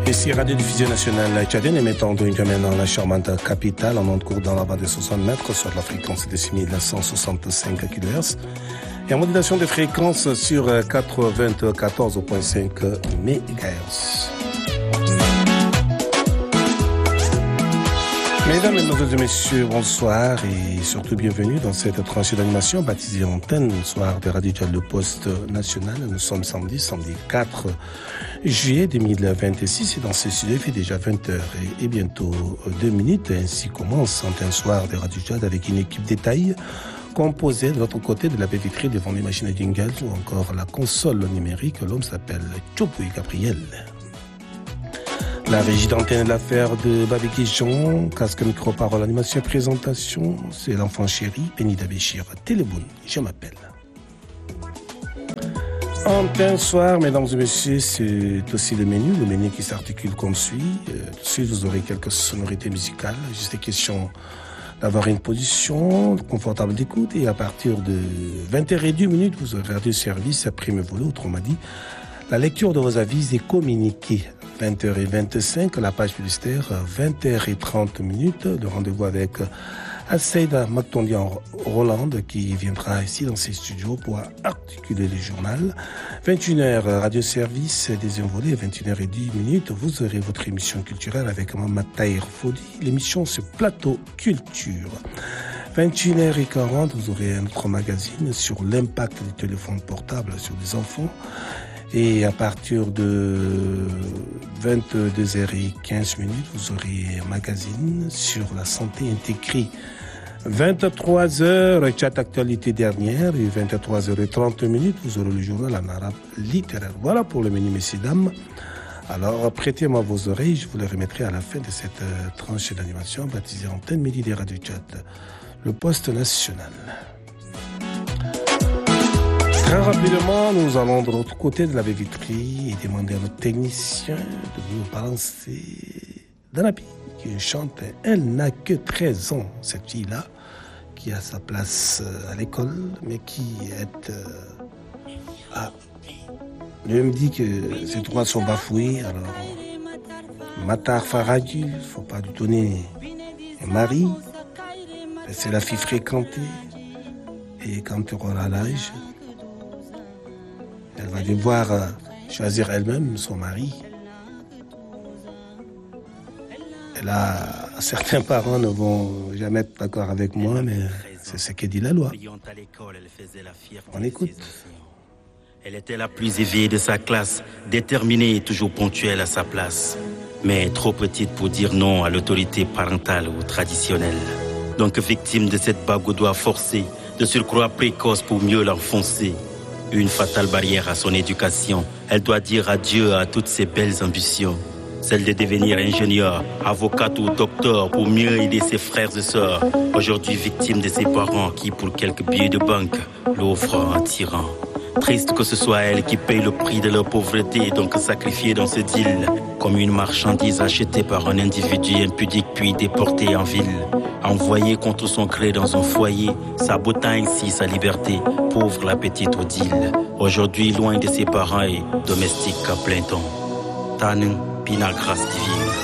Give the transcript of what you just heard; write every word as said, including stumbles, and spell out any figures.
Ici, Radio-Diffusion nationale tchadienne émettant de N'Djamena dans la charmante capitale en ondes courtes dans la bande de soixante mètres sur la fréquence de six mille cent soixante-cinq kilohertz et en modulation de fréquence sur quatre-vingt-quatorze virgule cinq mégahertz. Mesdames, Mesdemoiselles et Messieurs, bonsoir et surtout bienvenue dans cette tranchée d'animation baptisée Antenne, soir de Radio Tchad, le poste national. Nous sommes samedi, samedi quatre juillet deux mille vingt-six et dans ce studio, il fait déjà vingt heures et, et bientôt deux minutes. Ainsi commence Antenne soir de Radio Tchad avec une équipe détaillée composée de l'autre côté de la baie vitrée devant les machines à jingle ou encore la console numérique. L'homme s'appelle Tchopouy Gabriel. La régie d'antenne de l'affaire de Babiki Jean, casque micro parole animation présentation, c'est l'enfant chéri, Benida Béchir, Téléboune, je m'appelle. Antenne soir, mesdames et messieurs, c'est aussi le menu, le menu qui s'articule comme suit. Euh, tout de suite, vous aurez quelques sonorités musicales, juste question d'avoir une position confortable d'écoute et à partir de vingt heures zéro vous aurez radio service après me voler, autrement dit, la lecture de vos avis est communiquée. vingt heures vingt-cinq, la page publicitaire, vingt heures trente, le rendez-vous avec Asseida Maktondian Roland qui viendra ici dans ses studios pour articuler le journal. vingt et une heures, radio service, deuxième volet, vingt et une heures dix, vous aurez votre émission culturelle avec Maman Tahir Fodi. L'émission c'est Plateau Culture. vingt et une heures quarante, vous aurez un autre magazine sur l'impact du téléphone portable sur les enfants. Et à partir de vingt-deux heures quinze, vous aurez un magazine sur la santé intégrée. vingt-trois heures, chat actualité dernière, et vingt-trois heures trente, vous aurez le journal en arabe littéraire. Voilà pour le menu, messieurs, dames. Alors, prêtez-moi vos oreilles, je vous les remettrai à la fin de cette tranche d'animation baptisée Antenne Midi des Radio Tchad, le poste national. Très rapidement, nous allons de l'autre côté de la baie vitrée et demander à notre technicien de nous balancer Danapi, qui chante « Elle n'a que treize ans », cette fille-là, qui a sa place à l'école, mais qui est... Euh, ah, lui me dit que ses droits sont bafoués, alors... Matar Faradji, il ne faut pas lui donner un mari, c'est la fille fréquentée, et quand tu auras l'âge... Elle va devoir euh, choisir elle-même son mari. Et là, certains parents ne vont jamais être d'accord avec moi, mais c'est ce que dit la loi. On écoute. Elle était la plus éveillée de sa classe, déterminée et toujours ponctuelle à sa place. Mais trop petite pour dire non à l'autorité parentale ou traditionnelle. Donc victime de cette bague au doigt forcé, de surcroît précoce pour mieux l'enfoncer. Une fatale barrière à son éducation. Elle doit dire adieu à toutes ses belles ambitions. Celle de devenir ingénieur, avocate ou docteur pour mieux aider ses frères et sœurs. Aujourd'hui victime de ses parents qui, pour quelques billets de banque, l'offrent en tyran. Triste que ce soit elle qui paye le prix de leur pauvreté, donc sacrifiée dans ce deal, comme une marchandise achetée par un individu impudique puis déportée en ville. Envoyée contre son gré dans un foyer, sabotant ainsi sa liberté, pauvre la petite Odile. Aujourd'hui loin de ses parents et domestique à plein temps. Tanin, pina grâce divine.